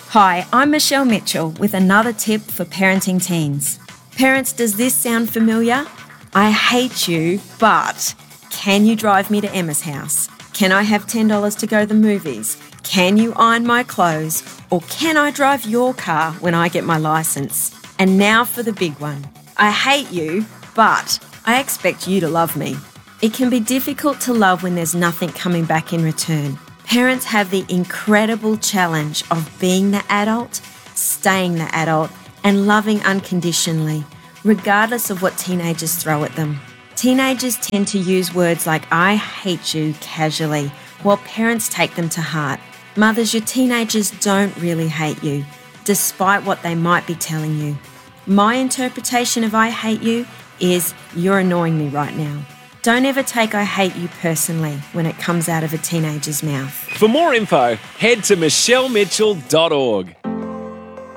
Hi, I'm Michelle Mitchell with another tip for parenting teens. Parents, does this sound familiar? I hate you, but can you drive me to Emma's house? Can I have $10 to go to the movies? Can you iron my clothes? Or can I drive your car when I get my license? And now for the big one. I hate you, but I expect you to love me. It can be difficult to love when there's nothing coming back in return. Parents have the incredible challenge of being the adult, staying the adult, and loving unconditionally, regardless of what teenagers throw at them. Teenagers tend to use words like "I hate you" casually, while parents take them to heart. Mothers, your teenagers don't really hate you, despite what they might be telling you. My interpretation of "I hate you" is "you're annoying me right now." Don't ever take "I hate you" personally when it comes out of a teenager's mouth. For more info, head to michellemitchell.org.